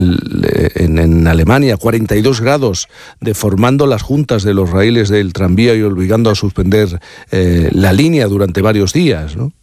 en Alemania, 42 grados, deformando las juntas de los raíles del tranvía y obligando a suspender la línea durante varios días, ¿no?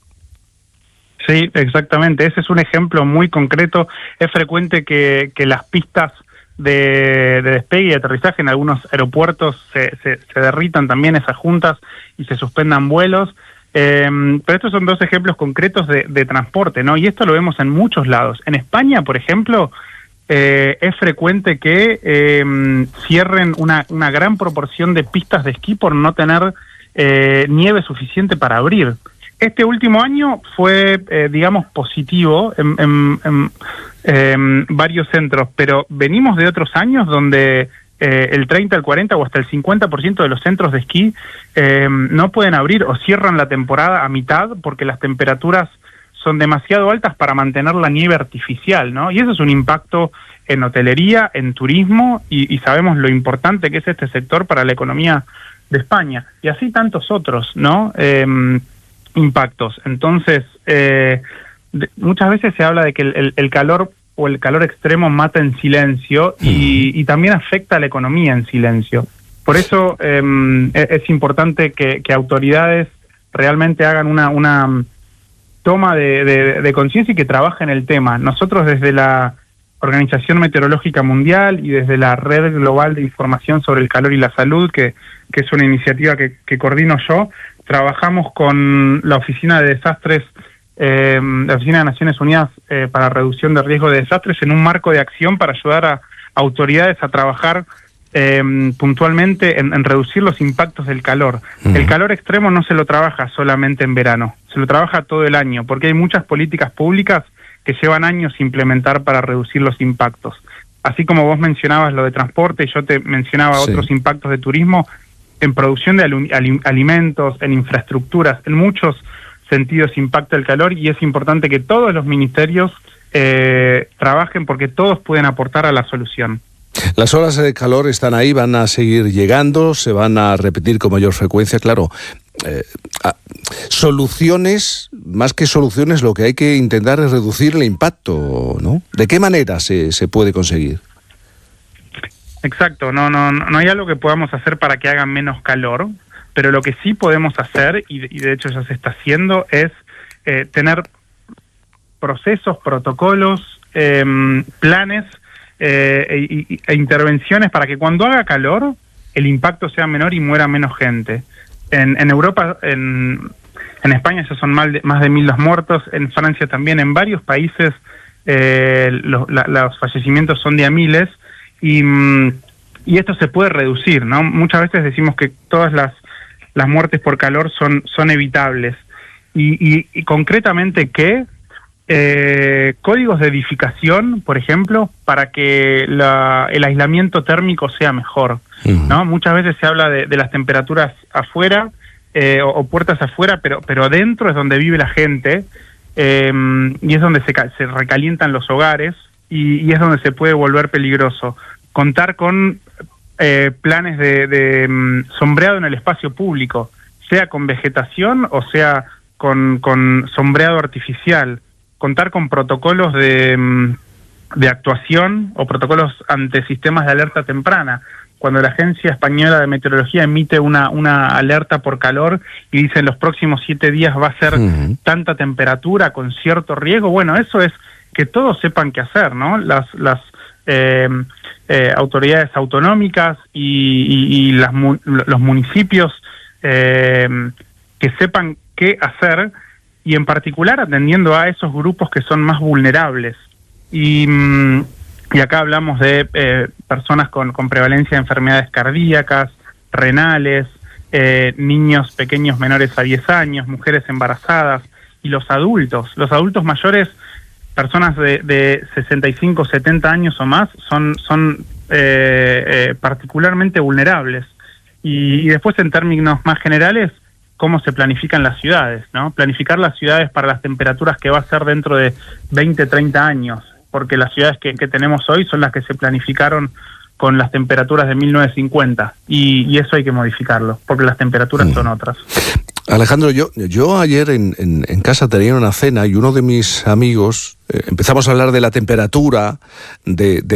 Sí, exactamente. Ese es un ejemplo muy concreto. Es frecuente que las pistas de despegue y aterrizaje en algunos aeropuertos se derritan también esas juntas y se suspendan vuelos. Pero estos son dos ejemplos concretos de transporte, ¿no? Y esto lo vemos en muchos lados. En España, por ejemplo, es frecuente que cierren una gran proporción de pistas de esquí por no tener nieve suficiente para abrir. Este último año fue, digamos, positivo en varios centros, pero venimos de otros años donde el 30, el 40 o hasta el 50% de los centros de esquí no pueden abrir o cierran la temporada a mitad porque las temperaturas son demasiado altas para mantener la nieve artificial, ¿no? Y eso es un impacto en hotelería, en turismo, y sabemos lo importante que es este sector para la economía de España. Y así tantos otros, ¿no? Impactos. Entonces, muchas veces se habla de que el calor o el calor extremo mata en silencio y también afecta a la economía en silencio. Por eso es importante que autoridades realmente hagan una toma de conciencia y que trabajen el tema. Nosotros desde la Organización Meteorológica Mundial y desde la Red Global de Información sobre el Calor y la Salud, que es una iniciativa que coordino yo, trabajamos con la Oficina de Desastres, la Oficina de Naciones Unidas para Reducción de Riesgo de Desastres, en un marco de acción para ayudar a autoridades a trabajar puntualmente en reducir los impactos del calor. El calor extremo no se lo trabaja solamente en verano, se lo trabaja todo el año, porque hay muchas políticas públicas que llevan años implementar para reducir los impactos. Así como vos mencionabas lo de transporte, yo te mencionaba otros impactos de turismo, en producción de alimentos, en infraestructuras, en muchos sentidos impacta el calor, y es importante que todos los ministerios trabajen porque todos pueden aportar a la solución. Las olas de calor están ahí, van a seguir llegando, se van a repetir con mayor frecuencia, claro. Soluciones, más que soluciones, lo que hay que intentar es reducir el impacto, ¿no? ¿De qué manera se puede conseguir? Exacto, no hay algo que podamos hacer para que haga menos calor, pero lo que sí podemos hacer, y de hecho ya se está haciendo, es tener procesos, protocolos, planes e intervenciones para que cuando haga calor el impacto sea menor y muera menos gente. En Europa, en España ya son más de 1.000 los muertos, en Francia también, en varios países los fallecimientos son de a miles, y esto se puede reducir, ¿no? Muchas veces decimos que todas las muertes por calor son evitables, y concretamente que códigos de edificación, por ejemplo, para que el aislamiento térmico sea mejor, ¿no? Muchas veces se habla de las temperaturas afuera o puertas afuera, pero adentro es donde vive la gente, y es donde se recalientan los hogares, y es donde se puede volver peligroso. Contar con planes de sombreado en el espacio público, sea con vegetación o sea con sombreado artificial. Contar con protocolos de actuación o protocolos ante sistemas de alerta temprana. Cuando la Agencia Española de Meteorología emite una alerta por calor y dice en los próximos 7 días va a ser tanta temperatura con cierto riesgo, bueno, eso es que todos sepan qué hacer, ¿no? Las autoridades autonómicas y los municipios que sepan qué hacer, y en particular atendiendo a esos grupos que son más vulnerables. Y acá hablamos de personas con prevalencia de enfermedades cardíacas, renales, niños pequeños menores a 10 años, mujeres embarazadas, y los adultos mayores, personas de 65, 70 años o más, son particularmente vulnerables. Y después, en términos más generales, cómo se planifican las ciudades, ¿no? Planificar las ciudades para las temperaturas que va a ser dentro de 20, 30 años, porque las ciudades que tenemos hoy son las que se planificaron con las temperaturas de 1950, y eso hay que modificarlo, porque las temperaturas son otras. Alejandro, yo ayer en casa tenía una cena y uno de mis amigos empezamos a hablar de la temperatura, de